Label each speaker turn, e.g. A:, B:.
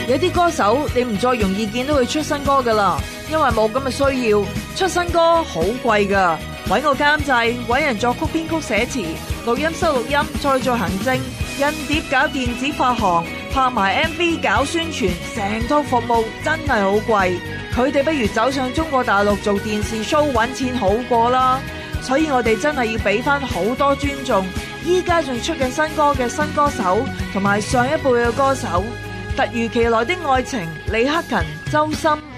A: 有啲歌手你唔再容易見到佢出新歌噶啦，因為冇咁嘅需要。出新歌好貴噶，搵個監製，搵人作曲編曲寫詞，錄音收錄音，再做行政，印碟搞電子發行，拍埋 MV 搞宣傳，成套服務真係好貴。佢哋不如走上中國大陸做電視 show 搵錢好過啦。所以我哋真係要俾翻好多尊重依家仲出緊新歌嘅新歌手同埋上一輩嘅歌手。突如其來的愛情，李克勤、周深。